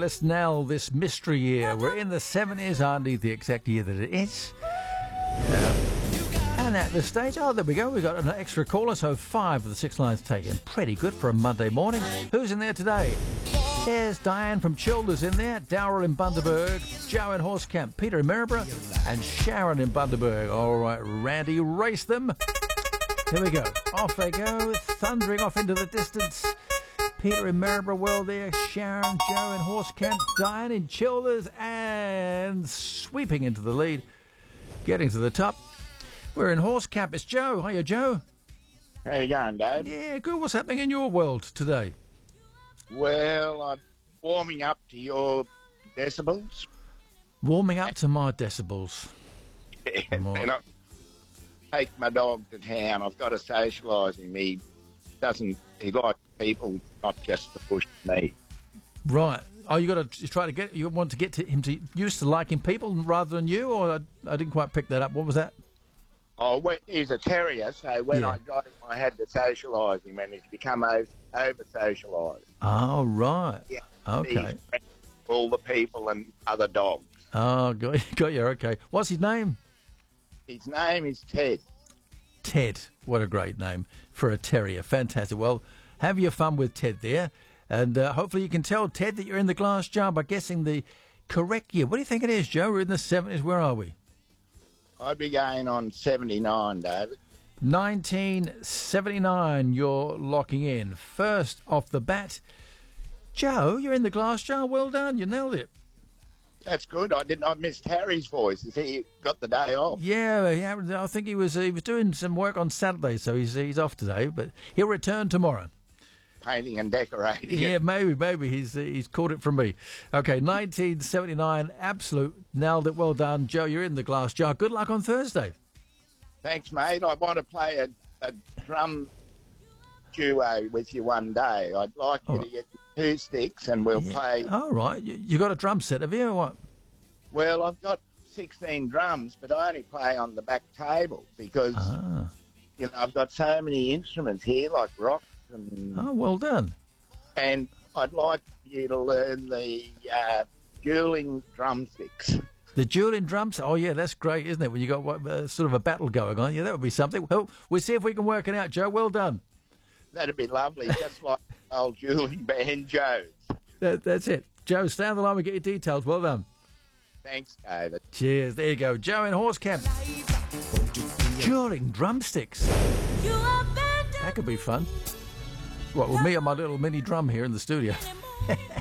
let's nail this mystery year. We're in the 70s, hardly the exact year that it is. And at this stage, there we go. We've got an extra caller, so 5 of the 6 lines taken. Pretty good for a Monday morning. Who's in there today? There's Diane from Childers in there, Darryl in Bundaberg, Joe in Horsecamp, Peter in Maryborough, and Sharon in Bundaberg. All right, Randy, race them. Here we go. Off they go, thundering off into the distance. Peter in Maryborough, well there, Sharon, Joe in Horsecamp, Diane in Childers, and sweeping into the lead, getting to the top. We're in Horsecamp. It's Joe. Hiya, Joe. How you going, Dave? Yeah, good. What's happening in your world today? Well, I'm warming up to your decibels. Warming up to my decibels. And I take my dog to town. I've got to socialise him. He likes people, not just the push me. Right. Oh, you want to get him to used to liking people rather than you, or I didn't quite pick that up. What was that? Oh, well, he's a terrier, so when I got him, I had to socialise him, and he's become over-socialised. Oh, right. Yeah. Okay. All the people and other dogs. Oh, got you. Okay. What's his name? His name is Ted. Ted. What a great name for a terrier. Fantastic. Well, have your fun with Ted there. And hopefully you can tell Ted that you're in the glass jar by guessing the correct year. What do you think it is, Joe? We're in the 70s. Where are we? I'd be going on 79, David. 1979, you're locking in. First off the bat, Joe, you're in the glass jar. Well done. You nailed it. That's good. I missed Harry's voice. He got the day off. Yeah, I think he was doing some work on Saturday, so he's off today, but he'll return tomorrow. Painting and decorating. Yeah, maybe he's caught it from me. Okay, 1979, absolute nailed it. Well done, Joe. You're in the glass jar. Good luck on Thursday. Thanks, mate. I want to play a drum duo with you one day. I'd like you to get 2 sticks and we'll play. All right. You got a drum set, have you, or what? Well, I've got 16 drums, but I only play on the back table because I've got so many instruments here, like rock. Oh, well done. And I'd like you to learn the dueling drumsticks. The dueling drums? Oh, yeah, that's great, isn't it? When you got sort of a battle going on. Yeah, that would be something. Well, we'll see if we can work it out, Joe. Well done. That'd be lovely, just like old dueling band Joe's. That's it. Joe, stay on the line. We get your details. Well done. Thanks, David. Cheers. There you go. Joe in Horsecamp. Dueling drumsticks. That could be fun. What, with me and my little mini drum here in the studio.